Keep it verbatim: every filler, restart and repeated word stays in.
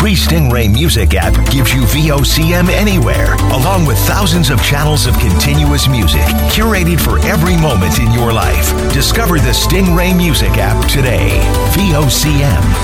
free Stingray Music app gives you V O C M anywhere, along with thousands of channels of continuous music, curated for every moment in your life. Discover the Stingray Music app today. V O C M.